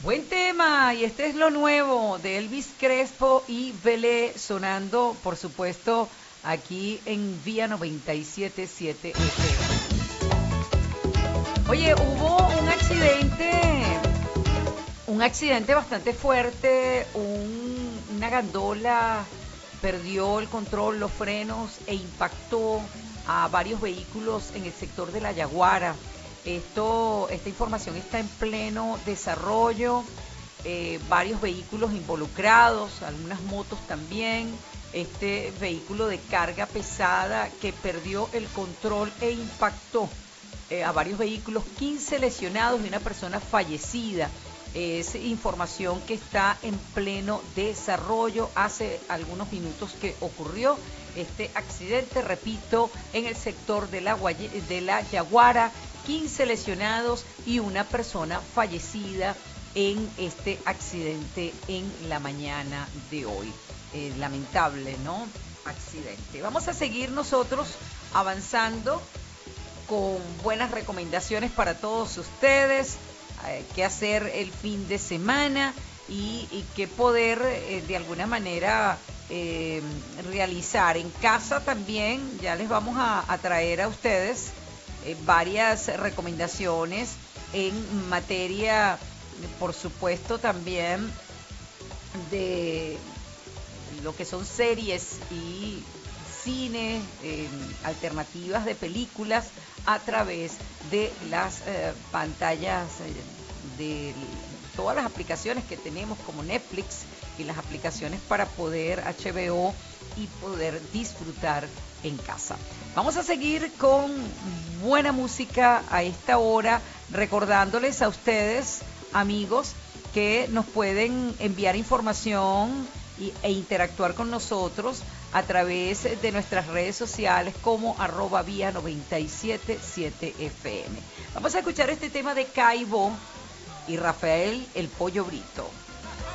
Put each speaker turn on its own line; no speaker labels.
Buen tema, y este es lo nuevo de Elvis Crespo y Belé sonando, por supuesto, aquí en Vía 97.7 FM. Oye, hubo un accidente bastante fuerte, una gandola perdió el control, los frenos e impactó a varios vehículos en el sector de La Yaguara. Esta información está en pleno desarrollo, varios vehículos involucrados, algunas motos también. Este vehículo de carga pesada que perdió el control e impactó a varios vehículos, 15 lesionados y una persona fallecida. Es información que está en pleno desarrollo. Hace algunos minutos que ocurrió este accidente, repito, en el sector de la Yaguara, 15 lesionados y una persona fallecida en este accidente en la mañana de hoy. Lamentable, ¿no? Accidente. Vamos a seguir nosotros avanzando con buenas recomendaciones para todos ustedes, qué hacer el fin de semana y qué poder de alguna manera realizar en casa también. Ya les vamos a traer a ustedes varias recomendaciones en materia, por supuesto, también de lo que son series y cine, alternativas de películas a través de las pantallas de todas las aplicaciones que tenemos como Netflix y las aplicaciones para poder HBO y poder disfrutar en casa. Vamos a seguir con buena música a esta hora, recordándoles a ustedes, amigos, que nos pueden enviar información e interactuar con nosotros a través de nuestras redes sociales como @vía 977 FM. Vamos a escuchar este tema de Caibo y Rafael el Pollo Brito.